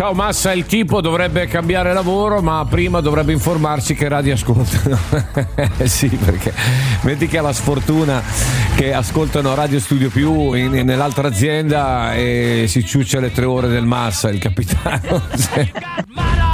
Ciao Massa, il tipo dovrebbe cambiare lavoro, ma prima dovrebbe informarsi che radio ascoltano. Sì, perché vedi che ha la sfortuna che ascoltano Radio Studio Più nell'altra azienda e si ciuccia le 3 ore del Massa, il capitano.